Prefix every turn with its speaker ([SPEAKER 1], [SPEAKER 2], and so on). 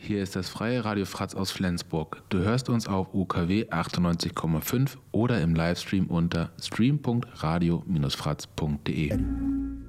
[SPEAKER 1] Hier ist das freie Radio Fratz aus Flensburg. Du hörst uns auf UKW 98,5 oder im Livestream unter stream.radio-fratz.de.